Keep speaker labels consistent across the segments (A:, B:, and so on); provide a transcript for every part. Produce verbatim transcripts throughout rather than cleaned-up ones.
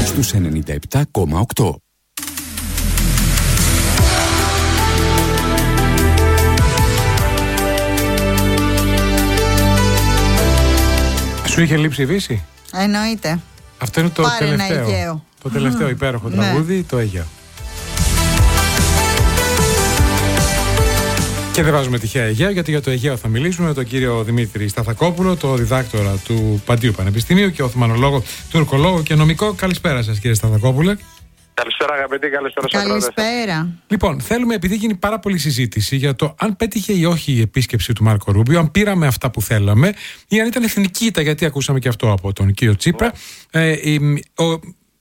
A: στους ενενήντα επτά κόμμα οκτώ.
B: Σου είχε λείψει η Βύση?
C: Εννοείται.
B: Αυτό είναι το
C: Πάρε
B: τελευταίο. Το τελευταίο υπέροχο τραγούδι, ναι. Το Αιγαίο. Και δεν βάζουμε τυχαία Αιγαίο, γιατί για το Αιγαίο θα μιλήσουμε με τον κύριο Δημήτρη Σταθακόπουλο, το διδάκτορα του Παντίου Πανεπιστημίου και οθωμανολόγο, τουρκολόγο και νομικό. Καλησπέρα σας, κύριε Σταθακόπουλε.
D: Καλησπέρα, αγαπητοί, καλησπέρα σας.
C: Καλησπέρα.
B: Λοιπόν, θέλουμε, επειδή γίνει πάρα πολλή συζήτηση για το αν πέτυχε ή όχι η επίσκεψη του Μάρκο Ρούμπιο, αν πήραμε αυτά που θέλαμε ή αν ήταν εθνική, γιατί ακούσαμε και αυτό από τον κύριο Τσίπρα. Ναι. Ε, η, ο,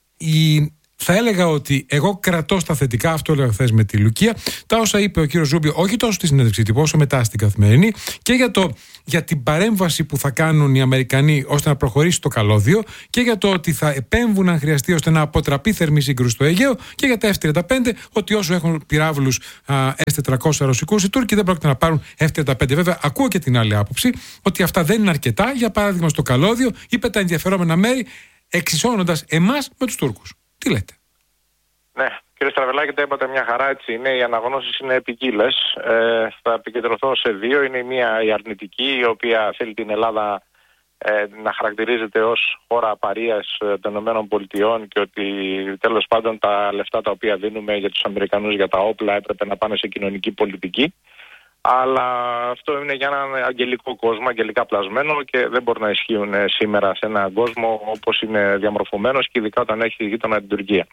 B: η, θα έλεγα ότι εγώ κρατώ στα θετικά, αυτό έλεγα χθες με τη Λουκία, τα όσα είπε ο κύριος Ρούμπιο, όχι τόσο στη συνέντευξη τύπου, όσο μετά στην Καθημερινή, και για, το, για την παρέμβαση που θα κάνουν οι Αμερικανοί ώστε να προχωρήσει το καλώδιο, και για το ότι θα επέμβουν αν χρειαστεί ώστε να αποτραπεί θερμή σύγκρουση στο Αιγαίο, και για τα εφ τριάντα πέντε, ότι όσο έχουν πυράβλους ες τετρακόσια ρωσικούς οι Τούρκοι δεν πρόκειται να πάρουν εφ τριάντα πέντε. Βέβαια, ακούω και την άλλη άποψη, ότι αυτά δεν είναι αρκετά. Για παράδειγμα, στο καλώδιο, είπε τα ενδιαφερόμενα μέρη, εξισώνοντας εμάς με τους Τούρκους. Τι λέτε?
D: Ναι, κύριε Στραβελάκη, τα είπατε μια χαρά, έτσι είναι. Οι αναγνώσεις είναι ποικίλες. Ε, θα επικεντρωθώ σε δύο. Είναι η μία η αρνητική, η οποία θέλει την Ελλάδα ε, να χαρακτηρίζεται ως χώρα παρείας των ΗΠΑ και ότι τέλος πάντων τα λεφτά τα οποία δίνουμε για τους Αμερικανούς για τα όπλα έπρεπε να πάνε σε κοινωνική πολιτική. Αλλά αυτό είναι για έναν αγγελικό κόσμο, αγγελικά πλασμένο, και δεν μπορεί να ισχύουν σήμερα σε έναν κόσμο όπως είναι διαμορφωμένος, και ειδικά όταν έχει γείτονα την Τουρκία.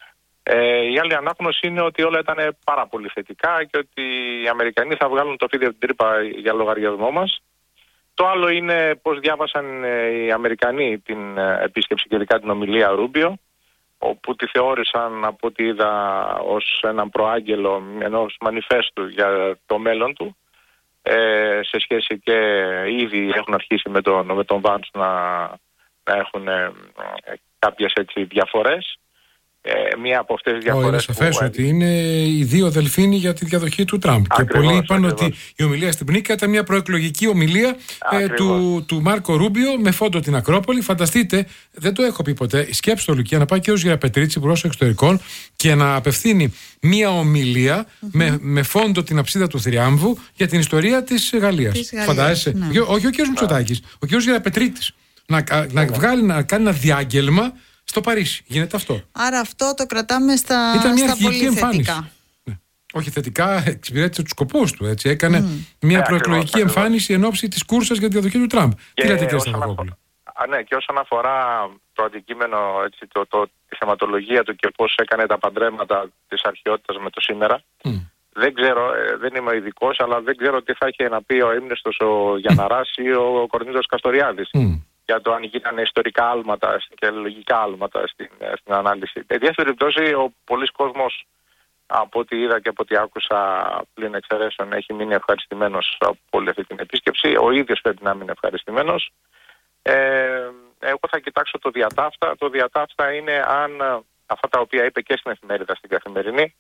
D: Ε, η άλλη ανάγνωση είναι ότι όλα ήταν πάρα πολύ θετικά και ότι οι Αμερικανοί θα βγάλουν το φίδι από την τρύπα για λογαριασμό μας. Το άλλο είναι πώς διάβασαν οι Αμερικανοί την επίσκεψη και ειδικά την ομιλία Ρούμπιο, όπου τη θεώρησαν, από ό,τι είδα, ως έναν προάγγελο ενός μανιφέστου για το μέλλον του, ε, σε σχέση, και ήδη έχουν αρχίσει με τον, με τον Βάντς να, να έχουν ε, κάποιες έτσι διαφορές. Ε, μία από αυτές τις διαφορές.
B: Είναι σαφές ότι είναι οι δύο δελφίνοι για τη διαδοχή του Τραμπ. Ακριβώς, και πολλοί είπαν ακριβώς. ότι η ομιλία στην Πνίκα ήταν μια προεκλογική ομιλία ε, του, του Μάρκο Ρούμπιο με φόντο την Ακρόπολη. Φανταστείτε, δεν το έχω πει ποτέ, σκέψτε το, Λουκία, να πάει και ο Γεραπετρίτσι, υπουργός εξωτερικών, και να απευθύνει μια ομιλία mm-hmm. με, με φόντο την αψίδα του Θριάμβου για την ιστορία της Γαλλίας. Φαντάζεσαι. Ναι. Όχι ο κ. Μητσοτάκης, ο κ. Γεραπετρίτης. Να, να,
D: ναι.
B: βγάλει, να κάνει ένα διάγγελμα στο Παρίσι. Γίνεται αυτό.
C: Άρα αυτό το κρατάμε στα,
B: Ήταν μια
C: στα πολύ
B: εμφάνιση.
C: θετικά.
B: Ναι. Όχι θετικά, εξυπηρέτησε τους σκοπούς του. Έτσι. Έκανε mm. μια
D: yeah,
B: προεκλογική
D: ακριβώς,
B: εμφάνιση εν ώψη της κούρσας για τη διαδοχή του Τραμπ. Τι λέτε, κύριε Σταθακόπουλε?
D: Ναι, και όσον αφορά το αντικείμενο, έτσι, το, το, τη θεματολογία του και πώς έκανε τα παντρέματα της αρχαιότητας με το σήμερα, mm. δεν ξέρω, ε, δεν είμαι ειδικός, αλλά δεν ξέρω τι θα είχε να πει ο ύμνηστος ο Γιανναράς ή ο Κορνήλος Καστοριάδης. Mm. για το αν ήταν ιστορικά άλματα και λογικά άλματα στην, στην ανάλυση. Εν διάφορη περιπτώσει, ο πολλής κόσμος, από ό,τι είδα και από ό,τι άκουσα πλην εξαιρέσεων, έχει μείνει ευχαριστημένος από όλη αυτή την επίσκεψη. Ο ίδιος πρέπει να μείνει ευχαριστημένος. Ε, εγώ θα κοιτάξω το διατάφτα. Το διατάφτα είναι αν αυτά τα οποία είπε και στην εφημερίδα, στην Καθημερινή,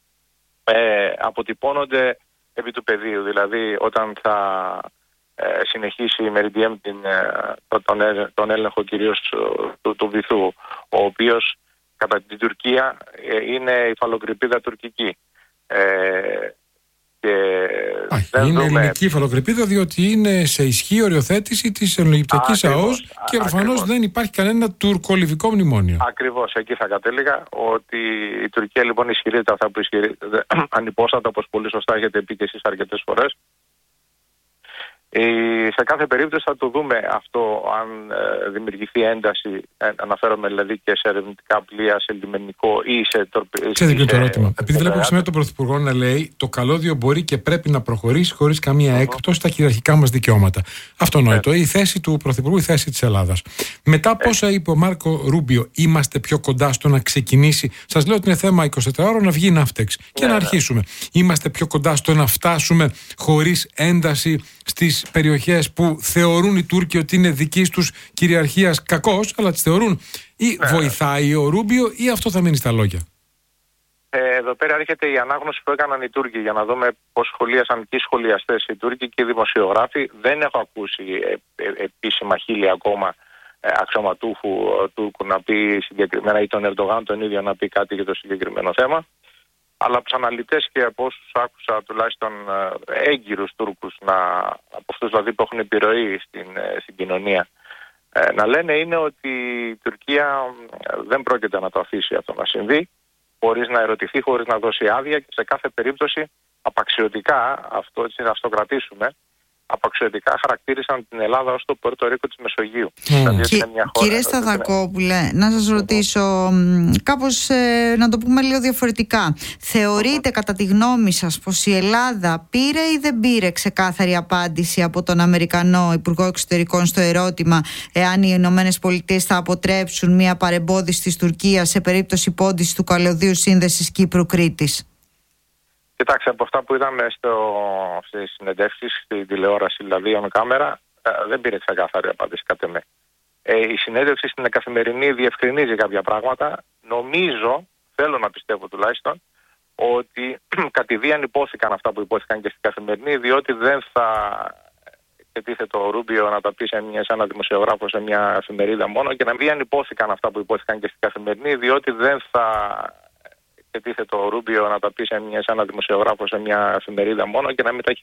D: ε, αποτυπώνονται επί του πεδίου. Δηλαδή, όταν θα ε, συνεχίσει η Μεριντιέμ την, ε, τον, τον έλεγχο κυρίως του, του βυθού, ο οποίος κατά την Τουρκία ε, είναι υφαλοκρηπίδα τουρκική. Ε, και
B: Α, είναι δούμε... ελληνική υφαλοκρηπίδα, διότι είναι σε ισχύ οριοθέτηση της Ελληνοαιγυπτιακής ΑΟΣ και προφανώς δεν υπάρχει κανένα τουρκολιβικό μνημόνιο. Ακριβώς, εκεί θα κατέληγα, ότι η Τουρκία λοιπόν ισχυρίζεται αυτά που ισχυρίζεται ανυπόστατα, όπως πολύ σωστά έχετε πει και εσείς αρκετές φορές. Ε, σε κάθε περίπτωση θα το δούμε αυτό, αν ε, δημιουργηθεί ένταση, ε, αναφέρομαι δηλαδή και σε ερευνητικά πλοία, σε λιμενικό ή σε τορπιλίδες. Ξέρετε ποιο το ερώτημα? Επειδή βλέπω σήμερα τον Πρωθυπουργό να λέει το καλώδιο μπορεί και πρέπει να προχωρήσει χωρίς καμία uh-huh. έκπτωση στα κυριαρχικά μας δικαιώματα. Αυτονόητο. Uh-huh. Η θέση του Πρωθυπουργού, η θέση της Ελλάδας. Μετά uh-huh. πόσα είπε ο Μάρκο Ρούμπιο, είμαστε πιο κοντά στο να ξεκινήσει. Σας λέω ότι είναι θέμα εικοσιτετράωρων να βγει η Ναύτεξ και uh-huh. να αρχίσουμε. Είμαστε πιο κοντά στο να φτάσουμε χωρίς ένταση στις περιοχές που θεωρούν οι Τούρκοι ότι είναι δικής τους κυριαρχίας κακώς, αλλά τις θεωρούν, ή ναι. βοηθάει ο Ρούμπιο ή αυτό θα μείνει στα λόγια?
D: Ε, εδώ πέρα έρχεται η ανάγνωση που έκαναν οι Τούρκοι για να δούμε πώς σχολίασαν και οι σχολιαστές, οι Τούρκοι και οι δημοσιογράφοι. Δεν έχω ακούσει ε, ε, επίσημα χείλη ακόμα αξιωματούχου Τούρκου να πει συγκεκριμένα, ή τον Ερντογάν τον ίδιο να πει κάτι για το συγκεκριμένο θέμα. Αλλά από τους αναλυτές και από όσους άκουσα, τουλάχιστον έγκυρους Τούρκους, να, από αυτούς δηλαδή που έχουν επιρροή στην, στην κοινωνία, να λένε είναι ότι η Τουρκία δεν πρόκειται να το αφήσει αυτό να συμβεί, χωρίς να ερωτηθεί, χωρίς να δώσει άδεια, και σε κάθε περίπτωση απαξιωτικά, αυτό έτσι να το κρατήσουμε, απαξιωτικά χαρακτήρισαν την Ελλάδα ως το Πορτορίκο της Μεσογείου. Mm. Δηλαδή,
C: Κι,
D: μια χώρα,
C: κύριε Σταθακόπουλε, είναι... να σας ρωτήσω mm. κάπως ε, να το πούμε λίγο διαφορετικά. Θεωρείτε mm. κατά τη γνώμη σας πως η Ελλάδα πήρε ή δεν πήρε ξεκάθαρη απάντηση από τον Αμερικανό Υπουργό Εξωτερικών στο ερώτημα εάν οι Ηνωμένες Πολιτείες θα αποτρέψουν μια παρεμπόδιση της Τουρκίας σε περίπτωση πόντισης του καλωδίου σύνδεσης Κύπρου-Κρήτης?
D: Κοιτάξτε, από αυτά που είδαμε στο, στις συνεντεύξεις, στην τηλεόραση δηλαδή on κάμερα, ε, δεν πήρε ξεκάθαρη απάντηση κατά με. Ε, η συνέντευξη στην Καθημερινή διευκρινίζει κάποια πράγματα. Νομίζω, θέλω να πιστεύω τουλάχιστον, ότι κατηδίαν υπόθηκαν αυτά που υπόθηκαν και στην Καθημερινή, διότι δεν θα ετίθετο ο Ρούμπιο να τα πει σε, μια, σε ένα δημοσιογράφο σε μια εφημερίδα μόνο, και να μην υπόθηκαν αυτά που υπόθηκαν και στην Καθημερινή, διότι δεν θα ετίθετο ο Ρούμπιο να τα πει σε, μια, σε ένα δημοσιογράφο σε μια εφημερίδα μόνο, και να μην τα έχει